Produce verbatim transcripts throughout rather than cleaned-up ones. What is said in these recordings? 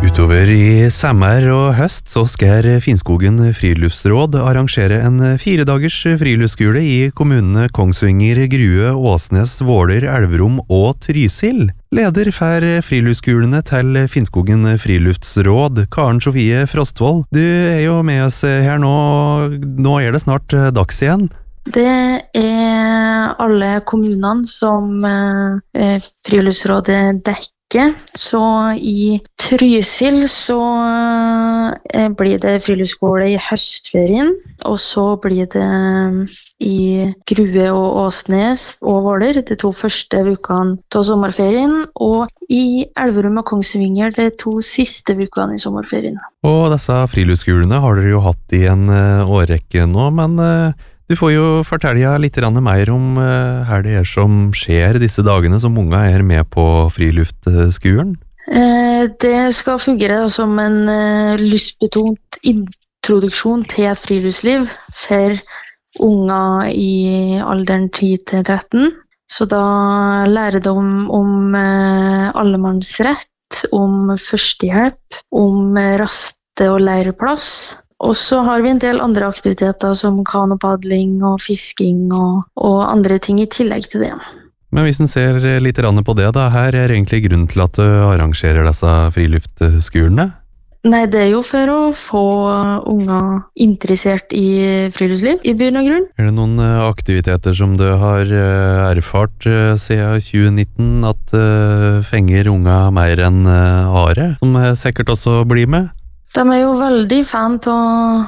Utover i sommer og høst så skal Finnskogen friluftsråd arrangere en firedagers friluftsskole i kommunene Kongsvinger, Grue, Åsnes, Våler, Elverum og Trysil. Leder for friluftsskolene til Finnskogen friluftsråd, Karen Sofie Frostvold. Du er jo med oss her nå, nå er det snart dags igjen. Det er alle kommunene som eh, friluftsrådet dekker. Så i Trysil så eh, blir det friluftsskole i høstferien, og så blir det i Grue og Åsnes og Våler de to første ukene til sommerferien, og i Elverum og Kongsvinger de to siste ukene i sommerferien. Og disse friluftsskolene har dere jo hatt i en uh, årrekke nå, men uh, du får jo fortelle litt mer om uh, her det er som skjer disse dagene som unga er med på friluftskolen. Eh, det skal fungere som en uh, lystbetont introduksjon til friluftsliv for unga i alderen ti til tretten. Så da lærer de om, om uh, allemannsrett, om førstehjelp, om raste- og leireplass. Og så har vi en del andre aktiviteter som kanopadling og fisking og, og andre ting i tillegg til det. Men hvis en ser litt på det da, her er egentlig grunnen til at du arrangerer disse friluftsskolene? Nei, det er jo for å få unger interessert i friluftsliv, i bunn og grunn. Er det noen aktiviteter som du har erfart siden tjue nitten at fenger unger mer enn are, som sikkert også blir med? De er jo veldig fan av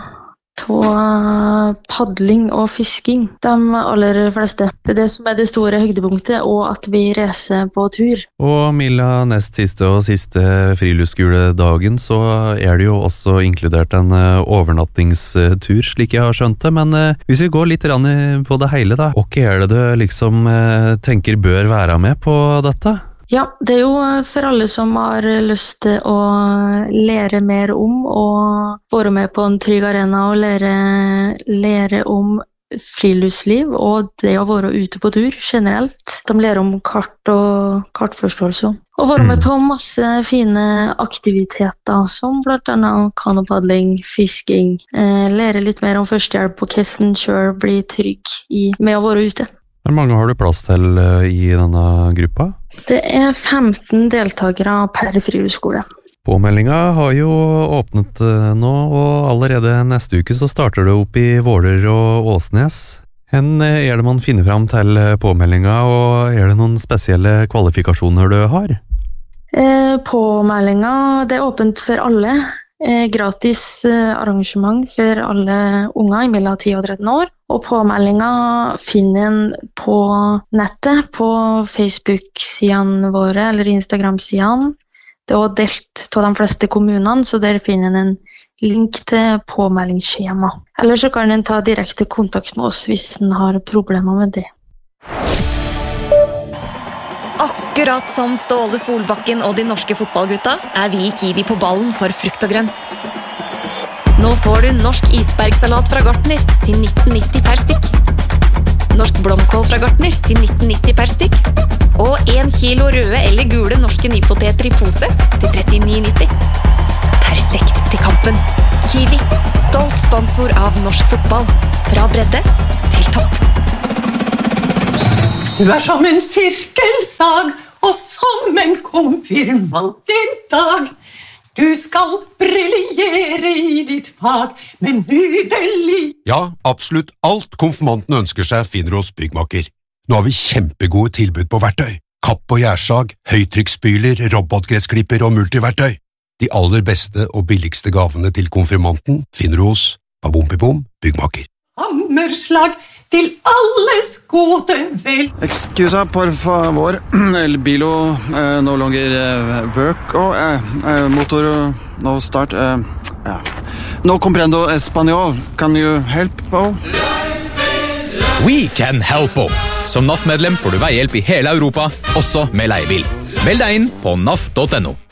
padling og fisking, de aller fleste. Det er det som er det store høydepunktet, og at vi reiser på tur. Og Milla, nest siste og siste friluftsskoledagen, så er det jo også inkludert en overnattingstur, slik jeg har skjønt det. Men hvis vi går litt på det hele da, hva er det du liksom tenker bør være med på dette? Ja, det er jo for alle som har lyst til å lære mer om og være med på en trygg arena og lære, lære om friluftsliv og det å være ute på tur generelt. De lærer om kart og kartforståelse. Og være med på masse fine aktiviteter som blant annet kanopadling, fisking, eh, lære litt mer om førstehjelp og hvordan selv bli trygg i, med å være ute. Hvor mange har du plass til i denne gruppa? Det er femten deltakere per friluftsskole. Påmeldinga har jo åpnet nå, og allerede neste uke så starter det opp i Våler og Åsnes. Hvor er det man finner fram til påmeldinga, og er det noen spesielle kvalifikasjoner du har? Eh, påmeldinga, det er åpent for alle. Eh, gratis eh, arrangement for alle unger mellom ti og tretten år. Og påmeldinga finner en på nettet, på Facebook-sidene våre, eller Instagram-sidene. Det er også delt av de fleste kommunene, så der finner en en link til påmeldingsskjema. Eller så kan en ta direkte kontakt med oss hvis en har problemer med det. Akkurat som Ståle Solbakken og de norske fotballgutta er vi i Kiwi på ballen for frukt og grønt. Nå får du norsk isbergsalat fra Gartner til nitten nitti per stykk. Norsk blomkål fra Gartner til nitten nitti per stykk. Og en kilo røde eller gule norske nypoteter i pose til trettini nitti. Perfekt til kampen. Kiwi, stolt sponsor av norsk fotball. Fra bredde til topp. Du er som en sirkelsag, og som en konfirmant i dag. Du skal briljere i ditt fag, men nydelig. Ja, absolutt alt konfirmanten ønsker seg finner hos Byggmaker. Nå har vi kjempegode tilbud på verktøy. Kapp og gjærsag, høytrykksspyler, robotgressklipper og multiverktøy. De aller beste og billigste gavene til konfirmanten finner hos Babompibom Byggmaker. Hammerslag til alles gode vel. Excusa, por favor. El bilo eh, no longer eh, work. Oh, eh, eh, motor no start. Eh, ja. No comprendo español. Can you help? Oh? We can help. Som N A F-medlem får du veihjelp i hele Europa, også med leiebil. Meld deg inn på N A F punktum no.